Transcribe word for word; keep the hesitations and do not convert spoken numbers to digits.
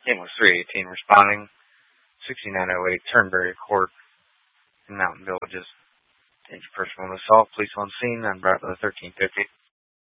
Ambulance three eighteen responding. sixty-nine oh eight Turnberry Court in Mountain Villages. Injured person on assault. Police on scene on Bravo thirteen fifty.